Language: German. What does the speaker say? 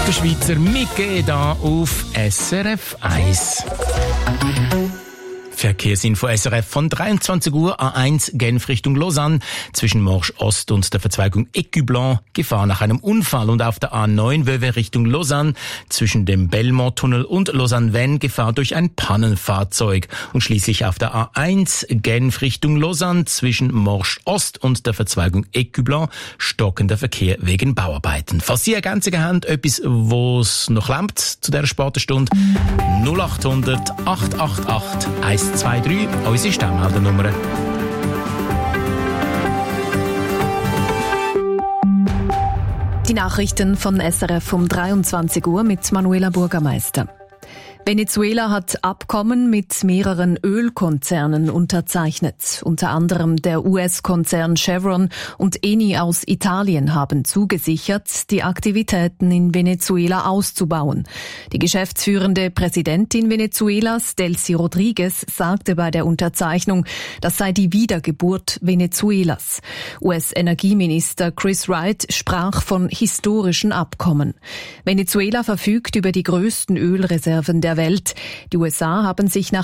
der Schweizer mitgehen hier auf SRF 1. Verkehrsinfo SRF von 23 Uhr A1 Genf Richtung Lausanne zwischen Morges Ost und der Verzweigung Écu-Blanc Gefahr nach einem Unfall und auf der A9 Wöwe Richtung Lausanne zwischen dem Belmont-Tunnel und Lausanne-Vennes Gefahr durch ein Pannenfahrzeug und schließlich auf der A1 Genf Richtung Lausanne zwischen Morges Ost und der Verzweigung Écu-Blanc stockender Verkehr wegen Bauarbeiten. Falls Sie ergänzungen haben, etwas, was noch lammt zu dieser Spätenstunde, 0800 888 123, unsere Stammmeldernummer. Die Nachrichten von SRF um 23 Uhr mit Manuela Bürgermeister. Venezuela hat Abkommen mit mehreren Ölkonzernen unterzeichnet. Unter anderem der US-Konzern Chevron und Eni aus Italien haben zugesichert, die Aktivitäten in Venezuela auszubauen. Die geschäftsführende Präsidentin Venezuelas, Delcy Rodriguez, sagte bei der Unterzeichnung, das sei die Wiedergeburt Venezuelas. US-Energieminister Chris Wright sprach von historischen Abkommen. Venezuela verfügt über die größten Ölreserven der Welt. Die USA haben sich nach